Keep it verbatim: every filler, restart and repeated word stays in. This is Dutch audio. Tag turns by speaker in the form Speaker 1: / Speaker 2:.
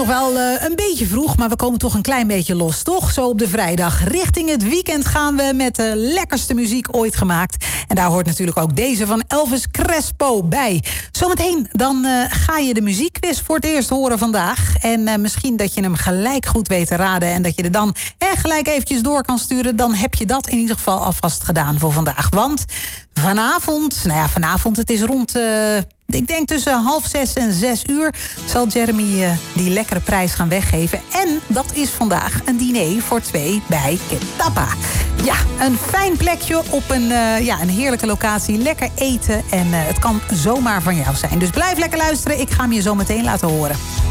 Speaker 1: Nog wel uh, een beetje vroeg, maar we komen toch een klein beetje los, toch? Zo op de vrijdag. Richting het weekend gaan we met de lekkerste muziek ooit gemaakt. En daar hoort natuurlijk ook deze van Elvis Crespo bij. Zometeen dan uh, ga je de muziekquiz voor het eerst horen vandaag. En uh, misschien dat je hem gelijk goed weet te raden... en dat je er dan eh, gelijk eventjes door kan sturen... dan heb je dat in ieder geval alvast gedaan voor vandaag. Want vanavond, nou ja, vanavond, het is rond... Uh, Ik denk tussen half zes en zes uur zal Jeremy uh, die lekkere prijs gaan weggeven. En dat is vandaag een diner voor twee bij Ketappa. Ja, een fijn plekje op een, uh, ja, een heerlijke locatie. Lekker eten en uh, het kan zomaar van jou zijn. Dus blijf lekker luisteren. Ik ga hem je zo meteen laten horen.